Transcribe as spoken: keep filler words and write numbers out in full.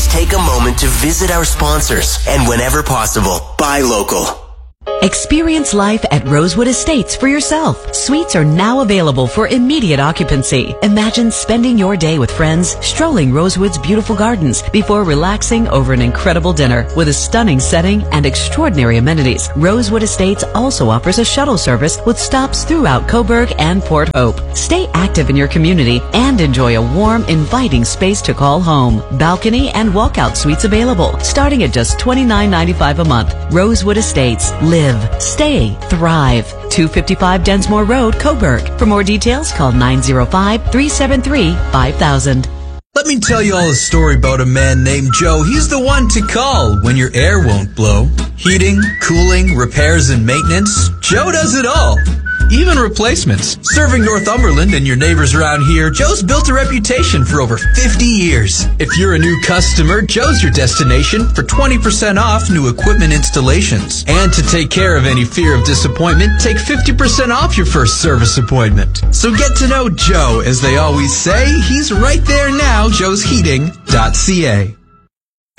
please take a moment to visit our sponsors and whenever possible, buy local. Experience life at Rosewood Estates for yourself. Suites are now available for immediate occupancy. Imagine spending your day with friends, strolling Rosewood's beautiful gardens before relaxing over an incredible dinner with a stunning setting and extraordinary amenities. Rosewood Estates also offers a shuttle service with stops throughout Coburg and Port Hope. Stay active in your community and enjoy a warm, inviting space to call home. Balcony and walkout suites available, starting at just twenty-nine ninety-five a month. Rosewood Estates. Live, stay, thrive. two fifty-five Densmore Road, Coburg. For more details, call nine zero five, three seven three, five thousand. Let me tell you all a story about a man named Joe. He's the one to call when your air won't blow. Heating, cooling, repairs, and maintenance. Joe does it all. Even replacements. Serving Northumberland and your neighbors around here, Joe's built a reputation for over fifty years. If you're a new customer, Joe's your destination for twenty percent off new equipment installations. And to take care of any fear of disappointment, take fifty percent off your first service appointment. So get to know Joe. As they always say, he's right there now, joes heating dot c a.